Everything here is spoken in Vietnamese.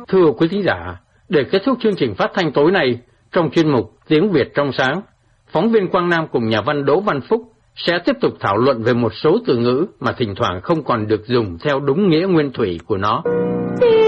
Thưa quý thính giả, để kết thúc chương trình phát thanh tối nay, trong chuyên mục Tiếng Việt trong sáng, phóng viên Quang Nam cùng nhà văn Đỗ Văn Phúc sẽ tiếp tục thảo luận về một số từ ngữ mà thỉnh thoảng không còn được dùng theo đúng nghĩa nguyên thủy của nó.